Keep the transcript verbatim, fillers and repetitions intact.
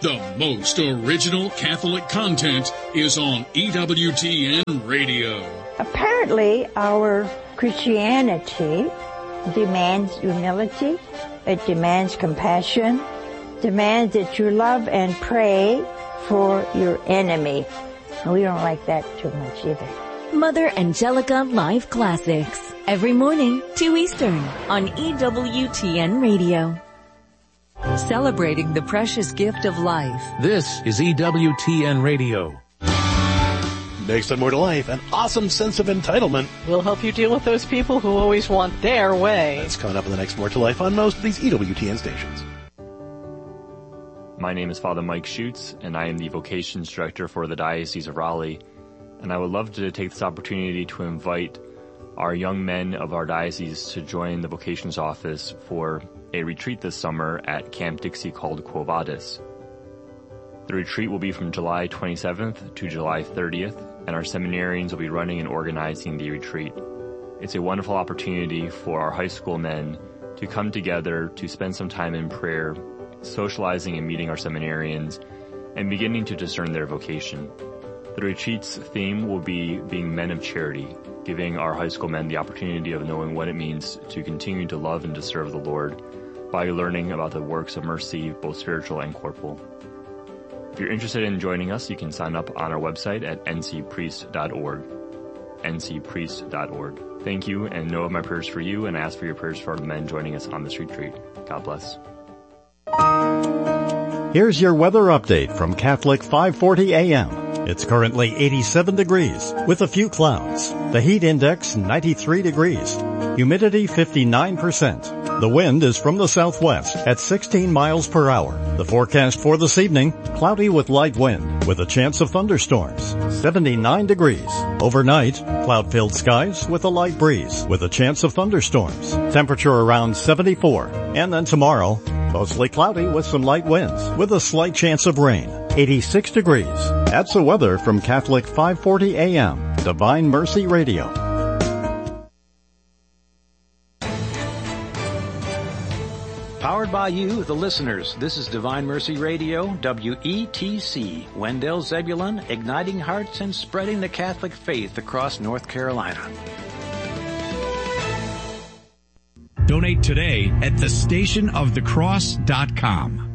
The most original Catholic content is on E W T N Radio. Apparently, our Christianity demands humility, it demands compassion, demands that you love and pray for your enemy. We don't like that too much either. Mother Angelica Live Classics, every morning, two Eastern, on E W T N Radio. Celebrating the precious gift of life. This is E W T N Radio. Next on More to Life, an awesome sense of entitlement. We'll help you deal with those people who always want their way. That's coming up in the next More to Life on most of these E W T N stations. My name is Father Mike Schutz, and I am the Vocations Director for the Diocese of Raleigh. And I would love to take this opportunity to invite our young men of our diocese to join the Vocations Office for a retreat this summer at Camp Dixie called Quo Vadis. The retreat will be from July twenty-seventh to July thirtieth, and our seminarians will be running and organizing the retreat. It's a wonderful opportunity for our high school men to come together to spend some time in prayer, socializing and meeting our seminarians, and beginning to discern their vocation. The retreat's theme will be being men of charity, giving our high school men the opportunity of knowing what it means to continue to love and to serve the Lord by learning about the works of mercy, both spiritual and corporal. If you're interested in joining us, you can sign up on our website at n c priest dot org, n c priest dot org. Thank you, and know of my prayers for you, and ask for your prayers for the men joining us on this retreat. God bless. Here's your weather update from Catholic five forty A M. It's currently eighty-seven degrees with a few clouds. The heat index ninety-three degrees. Humidity fifty-nine percent. The wind is from the southwest at sixteen miles per hour. The forecast for this evening, cloudy with light wind with a chance of thunderstorms. seventy-nine degrees. Overnight, cloud-filled skies with a light breeze with a chance of thunderstorms. Temperature around seventy-four. And then tomorrow, mostly cloudy with some light winds with a slight chance of rain. eighty-six degrees. That's the weather from Catholic five forty A M, Divine Mercy Radio. Powered by you, the listeners. This is Divine Mercy Radio, W E T C, Wendell Zebulon, igniting hearts and spreading the Catholic faith across North Carolina. Donate today at the station of the cross dot com.